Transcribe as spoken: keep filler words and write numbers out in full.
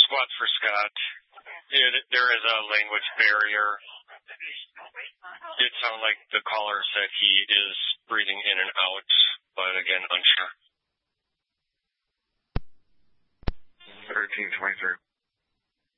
Squad for Scott. It, there is a language barrier. It sounded like the caller said he is breathing in and out, but again, unsure. thirteen twenty-three.